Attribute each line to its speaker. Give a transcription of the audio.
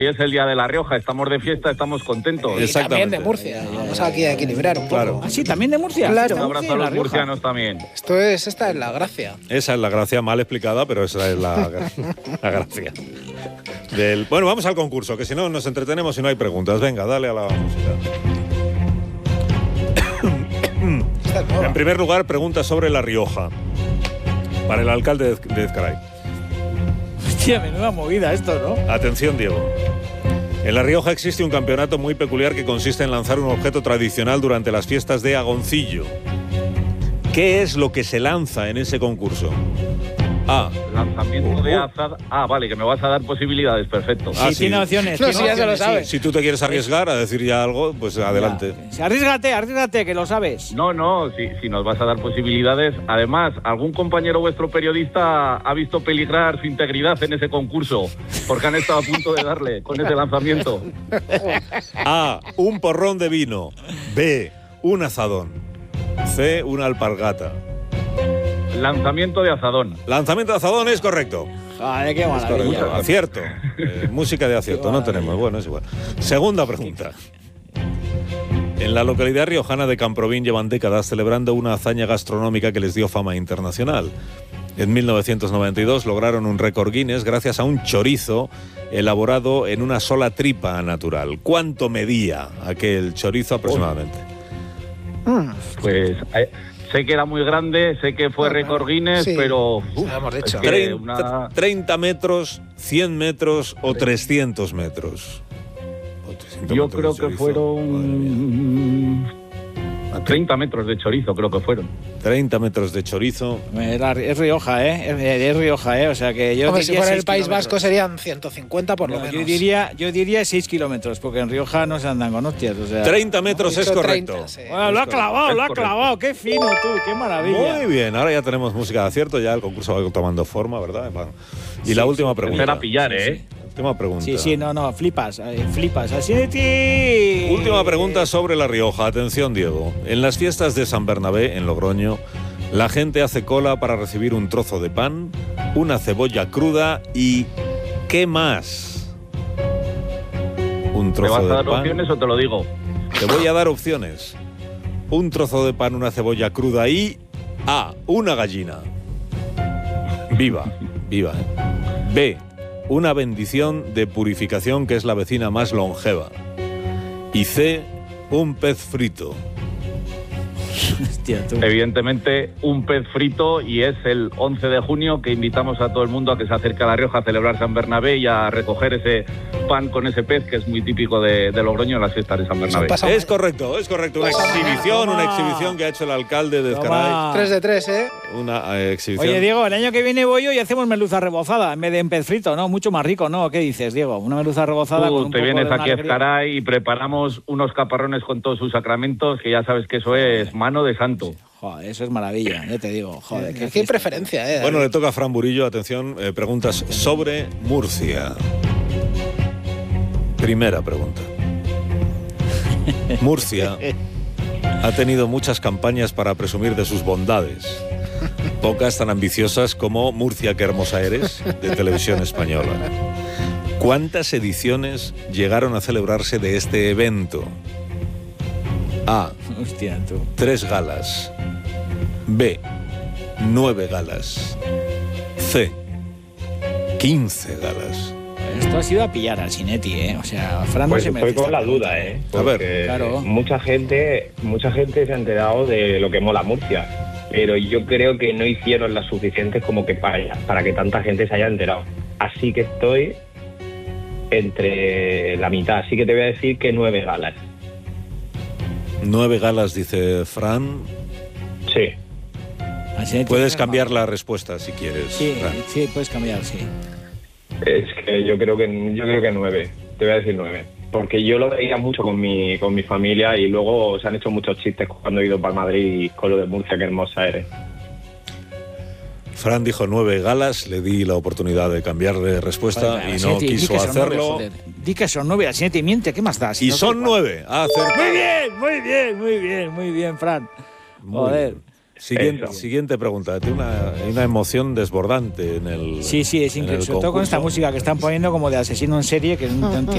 Speaker 1: es el día de La Rioja, estamos de fiesta, estamos contentos.
Speaker 2: Y también de Murcia. Vamos aquí a equilibrar un poco.
Speaker 3: Claro.
Speaker 4: ¿Ah, sí? ¿También de Murcia?
Speaker 2: Claro.
Speaker 1: Un abrazo a los murcianos también.
Speaker 2: Esta es la gracia.
Speaker 3: Esa es la gracia mal explicada, pero esa es la gracia. Bueno, vamos al concurso, que si no nos entretenemos y no hay preguntas. Venga, dale a la música. En primer lugar, pregunta sobre La Rioja. Para el alcalde de Ezcaray.
Speaker 4: Hostia, menuda movida esto, ¿no?
Speaker 3: Atención, Diego. En La Rioja existe un campeonato muy peculiar que consiste en lanzar un objeto tradicional durante las fiestas de Agoncillo. ¿Qué es lo que se lanza en ese concurso? A.
Speaker 1: Lanzamiento de azada. Ah, vale, que me vas a dar posibilidades, perfecto.
Speaker 4: Sí, tiene opciones.
Speaker 2: No,
Speaker 4: tiene
Speaker 2: si ya se lo
Speaker 4: opciones,
Speaker 2: sabe.
Speaker 3: Si tú te quieres arriesgar a decir ya algo, pues adelante.
Speaker 4: Ya. Arriésgate, que lo sabes.
Speaker 1: No, si nos vas a dar posibilidades. Además, algún compañero vuestro periodista ha visto peligrar su integridad en ese concurso, porque han estado a punto de darle con ese lanzamiento.
Speaker 3: A. Un porrón de vino. B. Un azadón. C. Una alpargata.
Speaker 1: Lanzamiento de azadón.
Speaker 3: Lanzamiento de azadón es correcto.
Speaker 4: Joder, qué
Speaker 3: Es
Speaker 4: maravilla.
Speaker 3: correcto. Acierto. Música de acierto, no tenemos. Bueno, es igual. Segunda pregunta. En la localidad riojana de Camprovín llevan décadas celebrando una hazaña gastronómica que les dio fama internacional. En 1992 lograron un récord Guinness gracias a un chorizo elaborado en una sola tripa natural. ¿Cuánto medía aquel chorizo aproximadamente?
Speaker 1: Pues sé que era muy grande, sé que fue récord Guinness,
Speaker 2: sí,
Speaker 1: pero...
Speaker 2: lo hemos dicho.
Speaker 1: es que
Speaker 3: 30 metros, 100 metros o 300 metros. O 300
Speaker 1: yo
Speaker 3: metros
Speaker 1: creo
Speaker 3: de
Speaker 1: que
Speaker 3: chorizo.
Speaker 1: fueron 30 metros de chorizo, creo que fueron.
Speaker 3: 30 metros de chorizo.
Speaker 4: Es Rioja, Es Rioja, O sea que yo
Speaker 2: Hombre, si
Speaker 4: diría
Speaker 2: fuera el
Speaker 4: 6
Speaker 2: País
Speaker 4: kilómetros.
Speaker 2: Vasco serían 150 por lo
Speaker 4: No,
Speaker 2: menos.
Speaker 4: yo diría 6 kilómetros, porque en Rioja no se andan con hostias. O sea.
Speaker 3: 30 metros es
Speaker 2: Dicho
Speaker 3: correcto.
Speaker 2: 30, sí.
Speaker 4: Bueno, lo ha
Speaker 1: correcto.
Speaker 4: clavado, qué fino tú, qué maravilla.
Speaker 3: Muy bien, ahora ya tenemos música de acierto, ya el concurso va tomando forma, ¿verdad? Y la última pregunta.
Speaker 1: Será pillar, ¿eh?
Speaker 3: Última pregunta.
Speaker 4: Sí, no, flipas. Así de ti.
Speaker 3: Última pregunta sobre La Rioja. Atención, Diego. En las fiestas de San Bernabé, en Logroño, la gente hace cola para recibir un trozo de pan, una cebolla cruda y... ¿qué más? Un
Speaker 1: ¿Me
Speaker 3: trozo
Speaker 1: vas a
Speaker 3: de
Speaker 1: dar
Speaker 3: pan.
Speaker 1: opciones o te lo digo?
Speaker 3: Te voy a dar opciones. Un trozo de pan, una cebolla cruda y... A. Una gallina. Viva. B. Una bendición de purificación que es la vecina más longeva. Y C. Un pez frito.
Speaker 4: Hostia, tú.
Speaker 1: Evidentemente, un pez frito, y es el 11 de junio que invitamos a todo el mundo a que se acerque a La Rioja a celebrar San Bernabé y a recoger ese pan con ese pez que es muy típico de Logroño en las fiestas de San Bernabé.
Speaker 3: Es correcto. Una exhibición que ha hecho el alcalde de Ezcaray.
Speaker 2: 3 de 3, ¿eh?
Speaker 3: Una exhibición.
Speaker 4: Oye, Diego, el año que viene voy yo y hacemos merluza rebozada en vez de en pez frito, ¿no? Mucho más rico, ¿no? ¿Qué dices, Diego? Una merluza rebozada con un
Speaker 1: Te
Speaker 4: poco
Speaker 1: vienes
Speaker 4: de
Speaker 1: aquí a
Speaker 4: alegría.
Speaker 1: Ezcaray y preparamos unos caparrones con todos sus sacramentos, que ya sabes que eso es mano de santo.
Speaker 4: Joder, eso es maravilla, ya te digo. Joder,
Speaker 2: Aquí hay preferencia, ¿eh?
Speaker 3: Bueno, le toca a Fran Burillo, atención, preguntas sobre Murcia. Primera pregunta. Murcia ha tenido muchas campañas para presumir de sus bondades. Pocas tan ambiciosas como Murcia, qué hermosa eres, de Televisión Española. ¿Cuántas ediciones llegaron a celebrarse de este evento? A.
Speaker 4: Hostia, tú.
Speaker 3: 3 galas. B. 9 galas. C. 15 galas.
Speaker 4: Esto ha sido a pillar al Sinetti, ¿eh? O sea, Fran no
Speaker 5: Pues
Speaker 4: se
Speaker 5: estoy
Speaker 4: merece
Speaker 5: con
Speaker 4: esta
Speaker 5: la
Speaker 4: pregunta,
Speaker 5: duda, ¿eh?
Speaker 3: A ver.
Speaker 5: Porque
Speaker 4: Claro.
Speaker 5: mucha gente se ha enterado de lo que mola Murcia, pero yo creo que no hicieron las suficientes como que para que tanta gente se haya enterado. Así que estoy entre la mitad, así que te voy a decir que 9 galas.
Speaker 3: 9 galas, dice Fran.
Speaker 5: Sí.
Speaker 4: Al Sinetti
Speaker 3: Puedes
Speaker 4: es
Speaker 3: cambiar
Speaker 4: normal.
Speaker 3: la respuesta si quieres.
Speaker 4: Sí,
Speaker 3: Fran.
Speaker 4: sí, puedes cambiar, sí.
Speaker 5: Es que yo creo que 9. Te voy a decir 9. Porque yo lo veía mucho con mi familia y luego se han hecho muchos chistes cuando he ido para Madrid con lo de Murcia, qué hermosa eres.
Speaker 3: Fran dijo 9 galas, le di la oportunidad de cambiar de respuesta
Speaker 4: Joder,
Speaker 3: y
Speaker 4: al
Speaker 3: no
Speaker 4: Sinetti, di
Speaker 3: quiso
Speaker 4: que son nueve,
Speaker 3: hacerlo.
Speaker 4: joder. Di que son 9, al Sinetti miente, ¿qué más da? Si
Speaker 3: Y
Speaker 4: no
Speaker 3: son
Speaker 4: da igual.
Speaker 3: 9. Ha acertado.
Speaker 4: Muy bien, Fran.
Speaker 3: Muy
Speaker 4: Joder.
Speaker 3: bien.
Speaker 5: Eso.
Speaker 3: Siguiente pregunta. Tiene una emoción desbordante en el.
Speaker 4: Sí, es
Speaker 3: en
Speaker 4: increíble.
Speaker 3: el
Speaker 4: Sobre todo con esta
Speaker 3: concurso.
Speaker 4: música que están poniendo como de asesino en serie, que no entiendo.